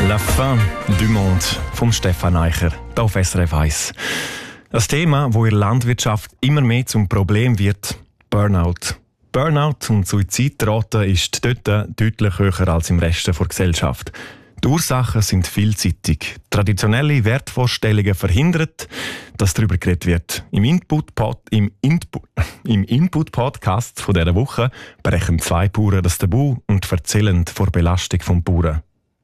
La fin du monde vom Stefan Eicher, hier auf SRF 1. Ein Thema, das in der Landwirtschaft immer mehr zum Problem wird: Burnout. Burnout und Suizidrate ist dort deutlich höher als im Rest der Gesellschaft. Die Ursachen sind vielseitig. Traditionelle Wertvorstellungen verhindern, dass darüber geredet wird. Im Input-Podcast von dieser Woche brechen 2 Bauern das Tabu und erzählen von der Belastung des Bauern.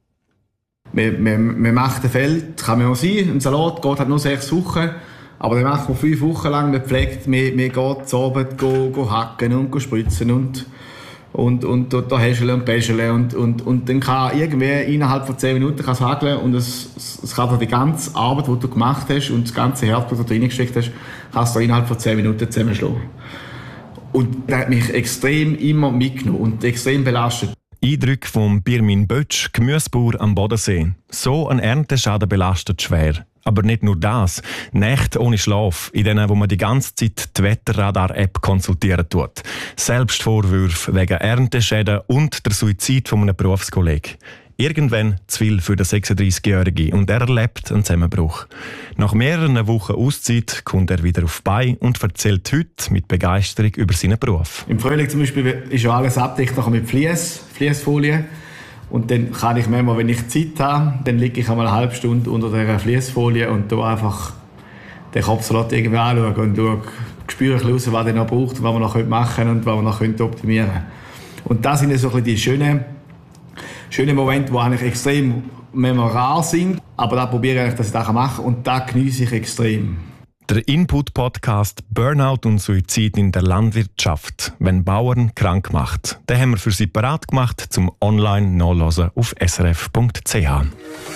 Man macht ein Feld, kann man auch sein, ein Salat geht halt nur 6 Wochen, aber dann macht man 5 Wochen lang, man pflegt, man geht zu Abend go hacken und spritzen und da häscheln und bäscheln und dann kann irgendwie innerhalb von 10 Minuten es hageln und es kann dir die ganze Arbeit, die du gemacht hast und das ganze Herzblut, das du reingesteckt hast, kannst du innerhalb von 10 Minuten zusammenschlagen. Und das hat mich extrem immer mitgenommen und extrem belastet. Eindrücke von Birmin Bötsch, Gemüsebauer am Bodensee. So ein Ernteschaden belastet schwer. Aber nicht nur das. Nächte ohne Schlaf, in denen wo man die ganze Zeit die Wetterradar-App konsultieren tut. Selbstvorwürfe wegen Ernteschäden und der Suizid von einem Berufskollegen. Irgendwann zu viel für den 36-Jährigen und er erlebt einen Zusammenbruch. Nach mehreren Wochen Auszeit kommt er wieder auf die Beine und erzählt heute mit Begeisterung über seinen Beruf. Im Frühling zum Beispiel ist ja alles abgedeckt mit Fliessfolie. Und dann kann ich manchmal, wenn ich Zeit habe, dann liege ich einmal eine halbe Stunde unter dieser Fliessfolie und da einfach den Kopfsalat irgendwie anschauen und spüre ein bisschen, was er noch braucht, was wir noch machen können und was wir noch optimieren können. Und das sind so ein bisschen die schönen Momente, die eigentlich extrem rar sind. Aber da probiere ich, dass ich das machen kann und das genieße ich extrem. Der Input-Podcast «Burnout und Suizid in der Landwirtschaft, wenn Bauern krank macht». Den haben wir für Sie parat gemacht zum online nachhören auf srf.ch.